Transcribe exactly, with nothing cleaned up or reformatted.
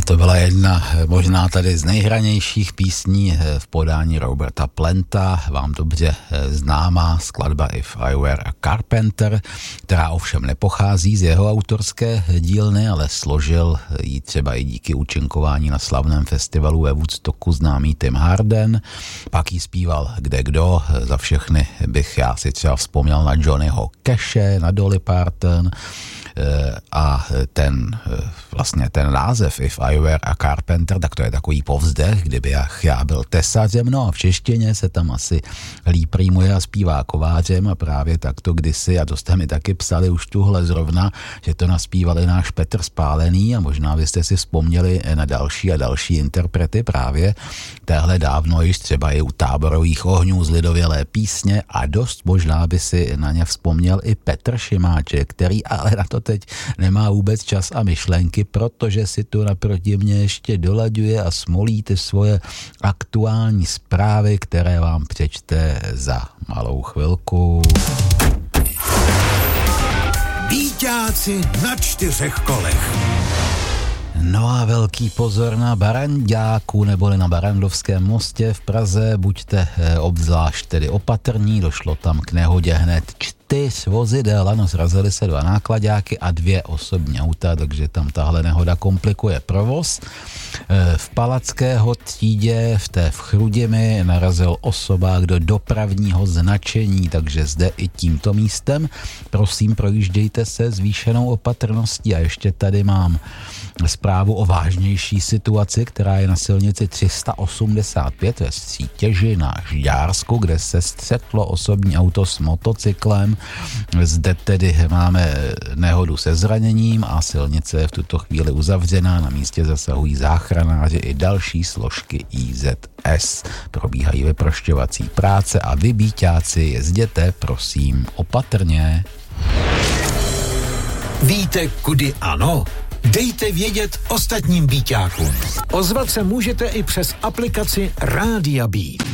A to byla jedna možná tady z nejhranějších písní v podání Roberta Planta, vám dobře známá skladba If I Were a Carpenter, která ovšem nepochází z jeho autorské dílny, ale složil ji třeba i díky účinkování na slavném festivalu ve Woodstocku známý Tim Harden. Pak ji zpíval kdekdo, za všechny bych já si třeba vzpomněl na Johnnyho Cashe, na Dolly Parton, a ten vlastně ten název If I Were a Carpenter, tak to je takový povzdech, kdyby já byl tesařem, no a v češtině se tam asi líp rýmuje a zpívá kovářem a právě takto kdysi, a to jste mi taky psali už tuhle zrovna, že to naspívali náš Petr Spálený a možná byste si vzpomněli na další a další interprety právě téhle dávno již třeba i u Táborových ohňů z lidovělé písně a dost možná by si na ně vzpomněl i Petr Šimáček, který ale na to teď nemá vůbec čas a myšlenky, protože si tu naproti mě ještě dolaďuje a smolí ty svoje aktuální zprávy, které vám přečte za malou chvilku. Víťáci na čtyřech kolech. No a velký pozor na Baranďáku neboli na Barandovském mostě v Praze, buďte obzvlášť tedy opatrní, došlo tam k nehodě hned čtyř vozidel, ano, zrazily se dva náklaďáky a dvě osobní auta, takže tam tahle nehoda komplikuje provoz. V Palackého třídě v té v Chrudimi narazil osobák do dopravního značení, takže zde i tímto místem prosím projíždějte se zvýšenou opatrností. A ještě tady mám zprávu o vážnější situaci, která je na silnici tři sta osmdesát pět ve Stříteži na Žďársku, kde se střetlo osobní auto s motocyklem. Zde tedy máme nehodu se zraněním a silnice je v tuto chvíli uzavřená. Na místě zasahují záchranáři i další složky I Z S. Probíhají vyprošťovací práce a vy, bíťáci, jezděte prosím opatrně. Víte, kudy ano? Dejte vědět ostatním bíťákům. Ozvat se můžete i přes aplikaci Rádia Beat.